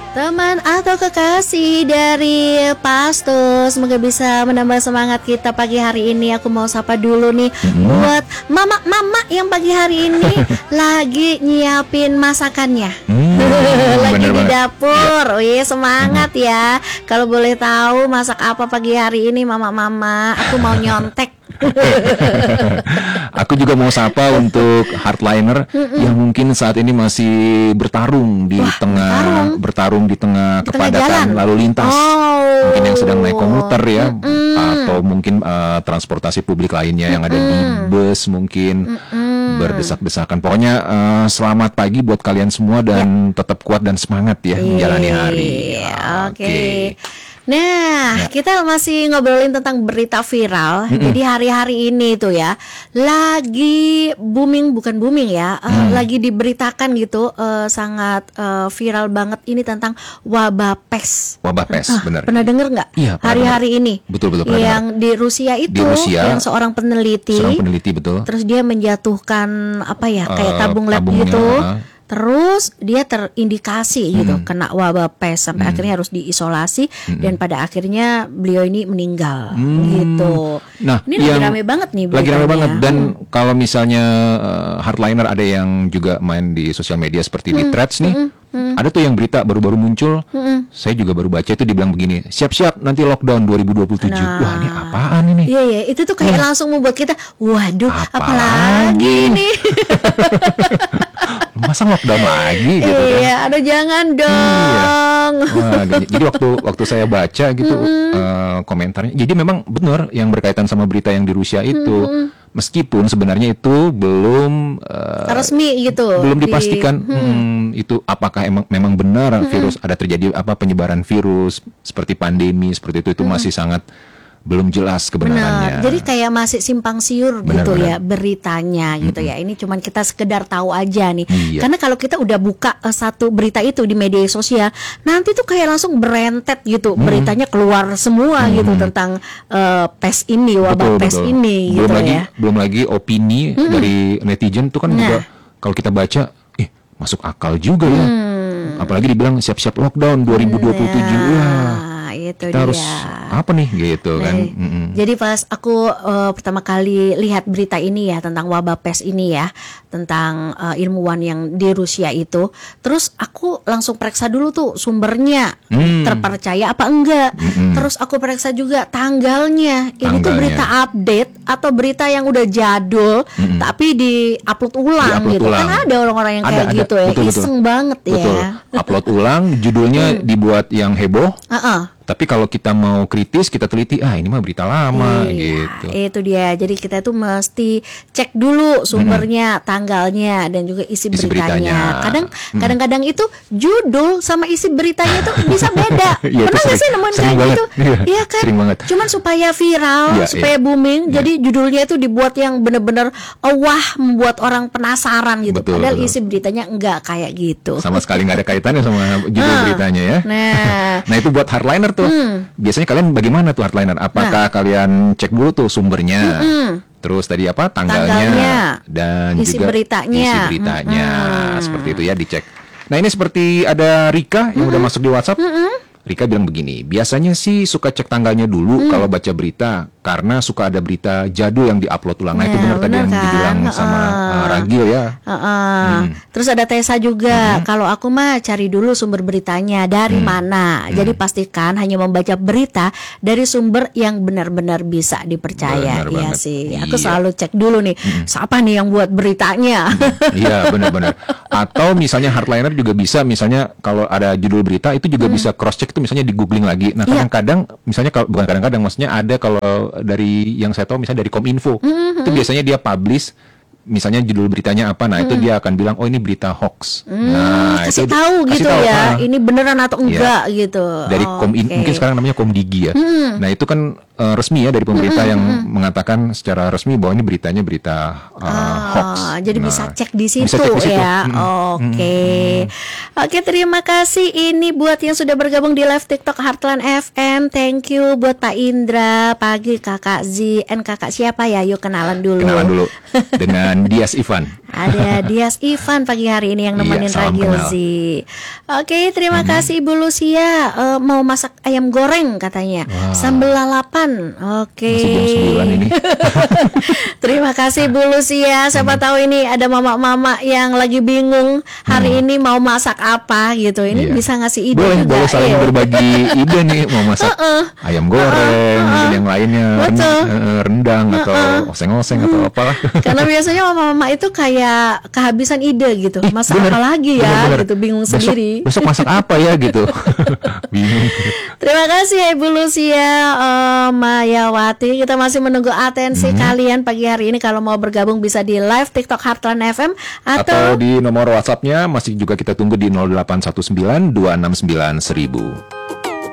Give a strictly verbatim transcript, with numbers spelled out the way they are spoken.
Teman atau kekasih dari Pasto, semoga bisa menambah semangat kita pagi hari ini. Aku mau sapa dulu nih hmm. buat mama-mama yang pagi hari ini lagi nyiapin masakannya. Hmm, lagi di banget. Dapur. Ya. Wih, semangat hmm. ya. Kalau boleh tahu masak apa pagi hari ini mama-mama? Aku mau nyontek. Aku juga mau sapa untuk hardliner Mm-mm. yang mungkin saat ini masih bertarung di Wah, tengah bertarung. bertarung di tengah di kepadatan tengah lalu lintas. Oh. Mungkin yang sedang naik komuter ya, Mm-mm. atau mungkin uh, transportasi publik lainnya yang ada Mm-mm. di bus mungkin Mm-mm. berdesak-desakan. Pokoknya uh, selamat pagi buat kalian semua dan ya. tetap kuat dan semangat ya menjalani hari. Oke. Okay. Nah, ya. kita masih ngobrolin tentang berita viral. Mm-mm. Jadi hari-hari ini tuh ya lagi booming, bukan booming ya, mm. uh, lagi diberitakan gitu, uh, sangat uh, viral banget ini tentang wabah pes. Wabah pes, uh, benar. Pernah dengar nggak? Iya, hari-hari ini. Betul betul. Yang dengar. Di Rusia itu, di Rusia, yang seorang peneliti, seorang peneliti betul. Terus dia menjatuhkan apa ya, kayak uh, tabung lab gitu. Uh. Terus dia terindikasi gitu hmm. kena wabah pes sampai hmm. akhirnya harus diisolasi hmm. dan pada akhirnya beliau ini meninggal hmm. gitu. Nah, ini lagi rame banget nih. Lagi rame banget dan hmm. kalau misalnya uh, hardliner ada yang juga main di sosial media seperti hmm. di Threads nih, hmm. Hmm. ada tuh yang berita baru-baru muncul. Hmm. Saya juga baru baca itu dibilang begini, siap-siap nanti lockdown dua ribu dua puluh tujuh. Nah. Wah, ini apaan ini? Iya ya, itu tuh kayak hmm. langsung membuat kita, waduh, apa apalagi nih? Masa lockdown lagi gitu kan? Iya, aduh jangan dong. Iya. Wah, jadi waktu waktu saya baca gitu mm-hmm. uh, komentarnya, jadi memang benar yang berkaitan sama berita yang di Rusia itu, mm-hmm. meskipun sebenarnya itu belum uh, resmi gitu, belum dipastikan di, hmm. Hmm, itu apakah emang memang benar mm-hmm. virus ada terjadi apa penyebaran virus seperti pandemi seperti itu itu mm-hmm. masih sangat belum jelas kebenarannya. Benar. Jadi kayak masih simpang siur benar, gitu benar. ya beritanya gitu mm-hmm. ya. Ini cuman kita sekedar tahu aja nih. Iya. Karena kalau kita udah buka uh, satu berita itu di media sosial, nanti tuh kayak langsung berentet gitu. Mm-hmm. Beritanya keluar semua mm-hmm. gitu tentang uh, pes ini, wabah betul, pes betul. ini belum gitu lagi, ya. Belum lagi opini mm-hmm. dari netizen tuh kan nah. juga kalau kita baca, eh masuk akal juga ya. Mm. Apalagi dibilang siap-siap lockdown dua ribu dua puluh tujuh. Nah. Wah. Itu kita dia. Harus apa nih gitu nah, kan. Mm-mm. Jadi pas aku uh, pertama kali lihat berita ini ya tentang wabah pes ini ya, tentang uh, ilmuwan yang di Rusia itu, terus aku langsung periksa dulu tuh sumbernya mm. terpercaya apa enggak. Mm-mm. Terus aku periksa juga tanggalnya. Ini tanggalnya. Tuh berita update atau berita yang udah jadul mm-mm. tapi di-upload ulang di-upload gitu. Ulang. Kan ada orang-orang yang ada, kayak ada. gitu ya. Betul, iseng betul. banget betul. ya. Upload ulang, judulnya mm. dibuat yang heboh. Uh-uh. Tapi kalau kita mau kritis, kita teliti, ah ini mah berita lama iya, gitu. Itu dia. Jadi kita tuh mesti cek dulu sumbernya, hmm. tanggalnya, dan juga isi, isi beritanya. beritanya. Kadang, hmm. kadang-kadang itu judul sama isi beritanya tuh bisa beda. Ya, pernah nggak sih nemuin kayak banget. gitu? Iya, iya kan? Sering banget. Cuman supaya viral, ya, supaya ya. booming. Ya. Jadi judulnya itu dibuat yang benar-benar oh, wah, membuat orang penasaran gitu. Betul, Padahal betul. isi beritanya enggak kayak gitu. Sama sekali nggak ada kaitannya sama judul nah, beritanya ya. Nah, nah itu buat hardliner tuh. Hmm. Biasanya kalian bagaimana tuh hardliner? Apakah nah. kalian cek dulu tuh sumbernya? Mm-hmm. Terus tadi apa tanggalnya, tanggalnya dan isi juga beritanya. isi beritanya mm-hmm. seperti itu ya dicek. Nah ini seperti ada Rika yang mm-hmm. udah masuk di WhatsApp. Mm-hmm. Rika bilang begini, biasanya sih suka cek tanggalnya dulu mm. kalau baca berita karena suka ada berita jadul yang diupload ulang. Nah, nah itu benar tadi yang kan? dibilang uh, sama uh, Ragil ya. Uh, uh. Hmm. Terus ada Tessa juga. Hmm. Kalau aku mah cari dulu sumber beritanya dari hmm. mana. Hmm. Jadi pastikan hanya membaca berita dari sumber yang benar-benar bisa dipercaya. Iya sih. Aku iya. selalu cek dulu nih, hmm. siapa nih yang buat beritanya. Hmm. Iya benar-benar. Atau misalnya hardliner juga bisa, misalnya kalau ada judul berita itu juga hmm. bisa cross check itu misalnya di googling lagi. Nah kadang-kadang, yeah. misalnya kalau bukan kadang-kadang, maksudnya ada kalau dari yang saya tahu misalnya dari Kominfo mm-hmm. itu biasanya dia publish misalnya judul beritanya apa, nah mm. itu dia akan bilang oh ini berita hoax. Mm, nah kasih itu tahu kasih gitu tahu, ya, ah, ini beneran atau enggak ya. gitu. Dari oh, Kom okay. mungkin sekarang namanya Komdigi ya. Mm. Nah itu kan uh, resmi ya dari pemerintah mm-hmm. yang mengatakan secara resmi bahwa ini beritanya berita uh, oh, hoax. Jadi nah, bisa cek di situ, cek di situ. ya. Mm-hmm. Oke. Okay. Mm-hmm. Oke, terima kasih ini buat yang sudah bergabung di live TikTok Heartland F M. Thank you buat Pak Indra, pagi Kakak Z, and Kakak siapa ya? Yuk kenalan dulu. Kenalan dulu dengan Dias Ivan. Ada Dias Ivan pagi hari ini yang nemenin Iya, salam Ragilzi. Oke, terima kasih Ibu Lucia. Eh, mau masak ayam goreng katanya. Wah. Sambal lalapan. Oke. Masih jam sembilan ini. Terima kasih Bu Lucia. Siapa tahu ini ada mama-mama yang lagi bingung hari ini mau masak apa gitu. Ini Iya. bisa ngasih ide Boleh, juga. boleh saling ya. berbagi ide nih, mau masak ayam goreng, mungkin yang lainnya Betul. ren- eh, rendang atau oseng-oseng atau apalah. Karena biasanya mama-mama itu kayak kehabisan ide gitu. Masak Bener, apa lagi ya bener-bener. gitu, bingung Besok- sendiri. Besok masak apa ya gitu. Bingung. Terima kasih ya Ibu Lucia, eh, Mayawati. Kita masih menunggu atensi kalian pagi hari ini. Kalau mau bergabung bisa di live TikTok Heartland F M Atau atau di nomor WhatsApp-nya masih juga kita tunggu di nol delapan satu sembilan dua enam sembilan seribu.